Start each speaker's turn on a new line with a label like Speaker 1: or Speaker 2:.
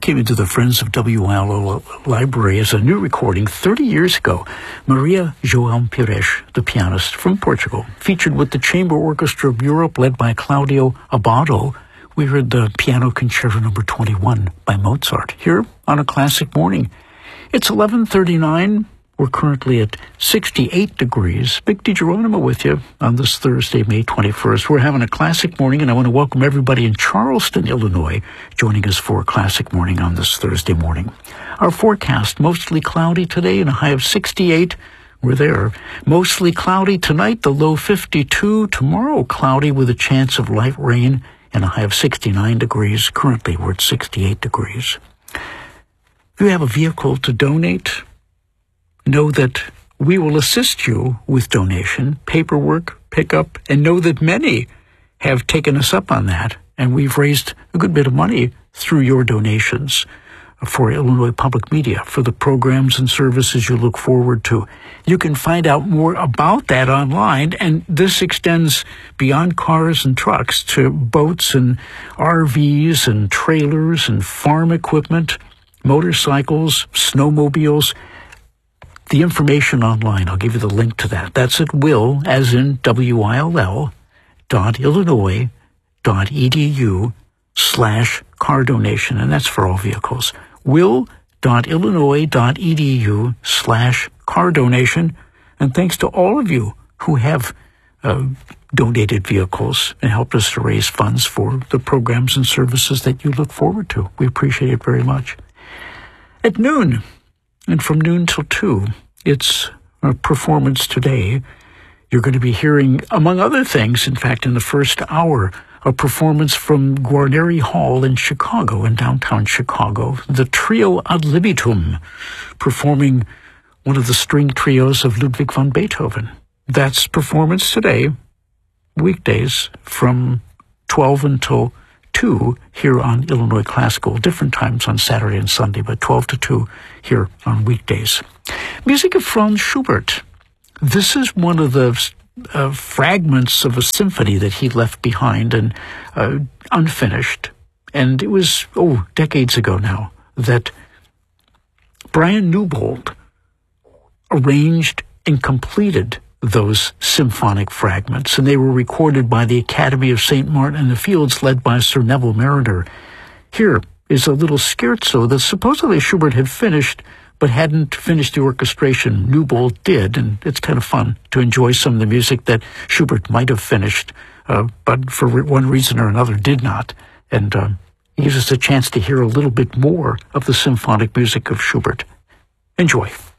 Speaker 1: came into the Friends of WILO library as a new recording 30 years ago. Maria João Pires, the pianist from Portugal, featured with the Chamber Orchestra of Europe led by Claudio Abbado. We heard the Piano Concerto No. 21 by Mozart here on A Classic Morning. It's 11:39. We're currently at 68 degrees. Vic DiGeronimo with you on this Thursday, May 21st. We're having a classic morning, and I want to welcome everybody in Charleston, Illinois, joining us for a classic morning on this Thursday morning. Our forecast, mostly cloudy today and a high of 68. We're there. Mostly cloudy tonight, the low 52. Tomorrow, cloudy with a chance of light rain and a high of 69 degrees. Currently, we're at 68 degrees. If you have a vehicle to donate, know that we will assist you with donation, paperwork, pickup, and know that many have taken us up on that, and we've raised a good bit of money through your donations for Illinois Public Media, for the programs and services you look forward to. You can find out more about that online, and this extends beyond cars and trucks to boats and RVs and trailers and farm equipment, motorcycles, snowmobiles. The information online, I'll give you the link to that. That's at will, as in will.illinois.edu/car donation, and that's for all vehicles. will.illinois.edu/car donation, and thanks to all of you who have donated vehicles and helped us to raise funds for the programs and services that you look forward to. We appreciate it very much. At noon, and from noon till 2, it's a performance today. You're going to be hearing, among other things, in fact, in the first hour, a performance from Guarneri Hall in Chicago, in downtown Chicago. The Trio Ad Libitum, performing one of the string trios of Ludwig van Beethoven. That's performance today, weekdays, from 12 until 2 here on Illinois Classical, different times on Saturday and Sunday, but 12 to 2 here on weekdays. Music of Franz Schubert. This is one of the fragments of a symphony that he left behind and unfinished. And it was, decades ago now, that Brian Newbold arranged and completed those symphonic fragments, and they were recorded by the Academy of St. Martin in the Fields, led by Sir Neville Mariner. Here is a little scherzo that supposedly Schubert had finished, but hadn't finished the orchestration. Newbold did, and it's kind of fun to enjoy some of the music that Schubert might have finished, but for one reason or another did not. And it gives us a chance to hear a little bit more of the symphonic music of Schubert. Enjoy.